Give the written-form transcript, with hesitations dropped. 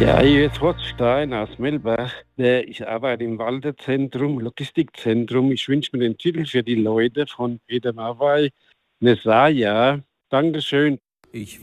Ja, hier ist Rothstein aus Melbach. Ich arbeite im Waldezentrum, Logistikzentrum. Ich wünsche mir den Titel für die Leute von Peter Maffay, Messiah. Dankeschön. Ich